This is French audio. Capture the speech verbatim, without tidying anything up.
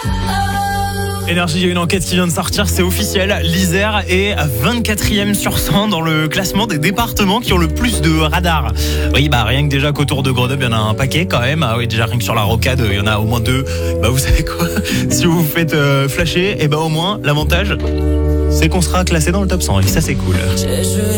Énergie, il y a une enquête qui vient de sortir, c'est officiel. L'Isère est vingt-quatrième sur cent dans le classement des départements qui ont le plus de radars. Oui, bah rien que déjà qu'autour de Grenoble, il y en a un paquet quand même. Ah oui, déjà rien que sur la rocade, il y en a au moins deux. Bah vous savez quoi, si vous vous faites euh, flasher, et bah au moins l'avantage, c'est qu'on sera classé dans le top cent et ça c'est cool.